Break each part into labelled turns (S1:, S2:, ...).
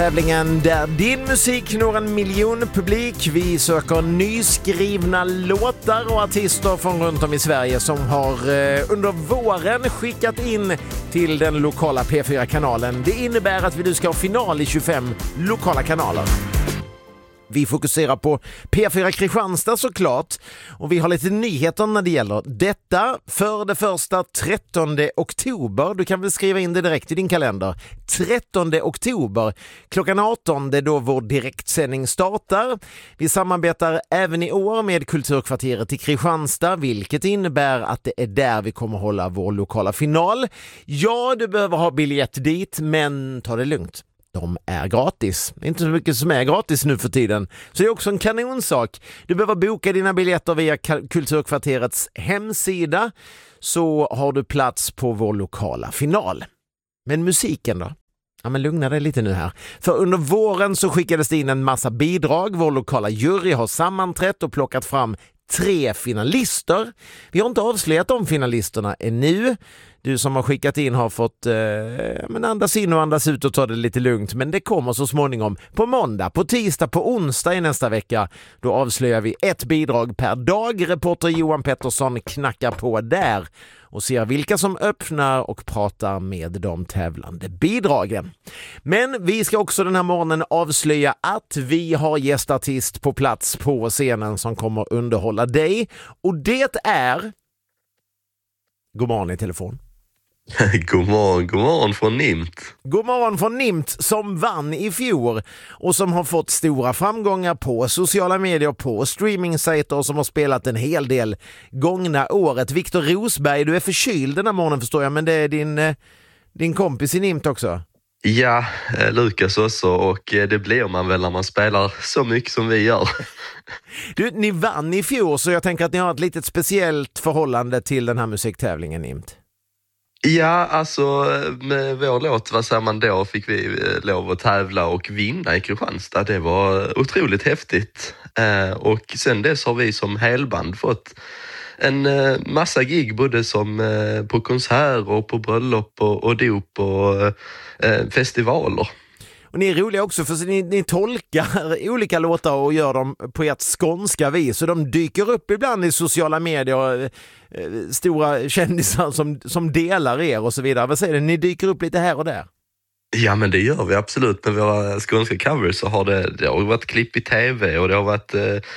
S1: Tävlingen där din musik når en miljon publik. Vi söker nyskrivna låtar och artister från runt om i Sverige som har under våren skickat in till den lokala P4-kanalen. Det innebär att vi nu ska ha final i 25 lokala kanaler. Vi fokuserar på P4 Kristianstad såklart, och vi har lite nyheter när det gäller detta. För det första 13 oktober, du kan väl skriva in det direkt i din kalender. 13 oktober klockan 18, det är då vår direktsändning startar. Vi samarbetar även i år med Kulturkvarteret i Kristianstad, vilket innebär att det är där vi kommer hålla vår lokala final. Ja, du behöver ha biljett dit, men ta det lugnt. De är gratis. Inte så mycket som är gratis nu för tiden. Så det är också en kanonsak. Du behöver boka dina biljetter via Kulturkvarterets hemsida, så har du plats på vår lokala final. Men musiken då? Ja, men lugna dig lite nu här. För under våren så skickades det in en massa bidrag. Vår lokala jury har sammanträtt och plockat fram 3 finalister. Vi har inte avslöjat de finalisterna ännu. Du som har skickat in har fått andas in och andas ut och ta det lite lugnt. Men det kommer så småningom på måndag, på tisdag, på onsdag i nästa vecka. Då avslöjar vi 1 bidrag per dag. Reporter Johan Pettersson knackar på där och ser vilka som öppnar och pratar med de tävlande bidragen. Men vi ska också den här morgonen avslöja att vi har gästartist på plats på scenen som kommer underhålla dig. Och det är... God morgon i telefon.
S2: God morgon från Nimt.
S1: God morgon från Nimt som vann i fjol och som har fått stora framgångar på sociala medier, på streamingsajter och som har spelat en hel del gångna året. Viktor Rosberg, du är förkyld den här morgonen förstår jag, men det är din kompis i Nimt också.
S2: Ja, Lukas också, och det blir man väl när man spelar så mycket som vi gör.
S1: Du, ni vann i fjol, så jag tänker att ni har ett litet speciellt förhållande till den här musiktävlingen Nimt.
S2: Ja, alltså med vår låt, vad säger man då, fick vi lov att tävla och vinna i Kristianstad. Det var otroligt häftigt. Och sen dess har vi som helband fått en massa gig, både som på konserter och på bröllop och dop och festivaler.
S1: Och ni är roliga också för ni tolkar olika låtar och gör dem på ett skånska vis. Så de dyker upp ibland i sociala medier, stora kändisar som delar er och så vidare. Vad säger du? Ni dyker upp lite här och där.
S2: Ja, men det gör vi absolut. Med våra skånska covers så har det har varit klipp i tv och det har varit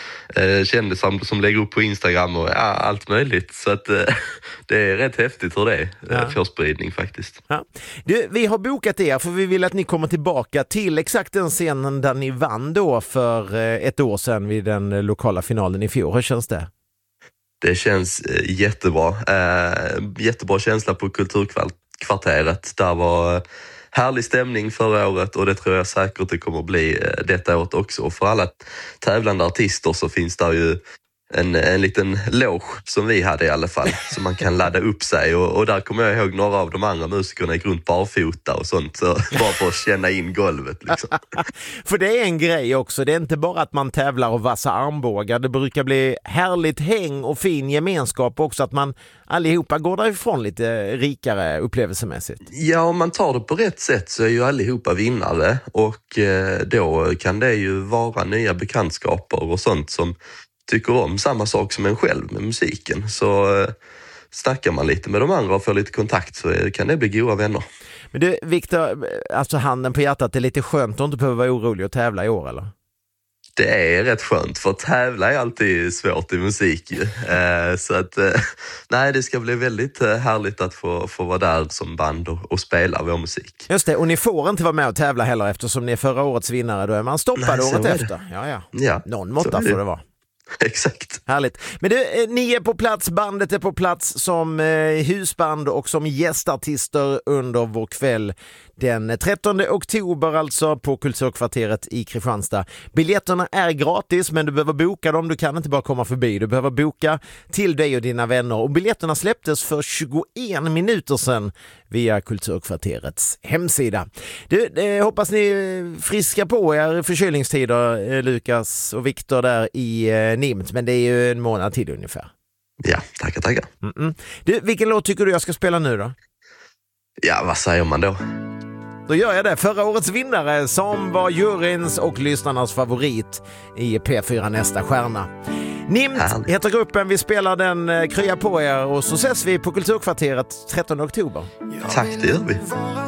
S2: kändisar som lägger upp på Instagram och allt möjligt. Så att det är rätt häftigt hur det är för spridning faktiskt. Ja.
S1: Du, vi har bokat er för vi vill att ni kommer tillbaka till exakt den scenen där ni vann då för 1 år sedan vid den lokala finalen i fjol. Hur känns det?
S2: Det känns jättebra. Jättebra känsla på Kulturkvarteret. Där var härlig stämning förra året och det tror jag säkert det kommer bli detta året också. Och för alla tävlande artister så finns det ju en liten loge som vi hade i alla fall, så man kan ladda upp sig och där kommer jag ihåg några av de andra musikerna gick runt barfota och sånt, så bara för att känna in golvet liksom.
S1: För det är en grej också, det är inte bara att man tävlar och vassa armbågar, det brukar bli härligt häng och fin gemenskap också, att man allihopa går därifrån lite rikare upplevelsemässigt.
S2: Ja, om man tar det på rätt sätt så är ju allihopa vinnare och då kan det ju vara nya bekantskaper och sånt som tycker om samma sak som en själv med musiken. Så snackar man lite med de andra och får lite kontakt så kan det bli goda vänner.
S1: Men du, Viktor, alltså handen på hjärtat, det är lite skönt att inte behöva vara orolig att tävla i år, eller?
S2: Det är rätt skönt, för att tävla är alltid svårt i musik. Så att, nej, det ska bli väldigt härligt att få vara där som band och spela vår musik.
S1: Just det, och ni får inte vara med och tävla heller eftersom ni är förra årets vinnare. Då är man stoppad året efter. Ja. Någon måtta får det vara.
S2: Exakt.
S1: Härligt. Men du, ni är på plats, bandet är på plats som husband och som gästartister under vår kväll den 13 oktober alltså på Kulturkvarteret i Kristianstad. Biljetterna är gratis, men du behöver boka dem, du kan inte bara komma förbi, du behöver boka till dig och dina vänner, och biljetterna släpptes för 21 minuter sedan via Kulturkvarterets hemsida. Du, hoppas ni friskar på er förkylningstider, Lukas och Viktor där i Nimt, men det är ju en månad till ungefär.
S2: Ja, tackar.
S1: Du, vilken låt tycker du jag ska spela nu då?
S2: Ja, vad säger man då?
S1: då gör jag det. Förra årets vinnare som var juryns och lyssnarnas favorit i P4 Nästa stjärna. Nimt heter gruppen, vi spelar den, krya på er och så ses vi på Kulturkvarteret 13 oktober.
S2: Tack, det gör vi.